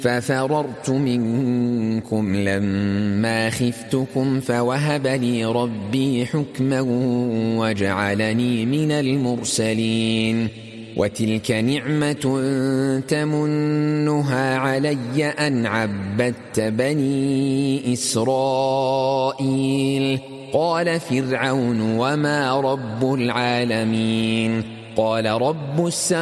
ففررت منكم لما خفتكم فوهب لي ربي حكما وجعلني من المرسلين وتلك نعمة تمنها علي أن عبدت بني إسرائيل قال فرعون وما رب العالمين قال رب السماوات